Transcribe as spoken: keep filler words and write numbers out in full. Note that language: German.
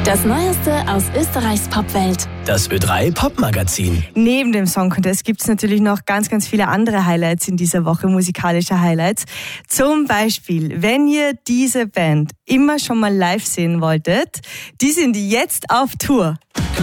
Das Neueste aus Österreichs Popwelt. Das Ö drei Popmagazin. Neben dem Song Contest gibt es natürlich noch ganz, ganz viele andere Highlights in dieser Woche, musikalische Highlights. Zum Beispiel, wenn ihr diese Band immer schon mal live sehen wolltet, die sind jetzt auf Tour.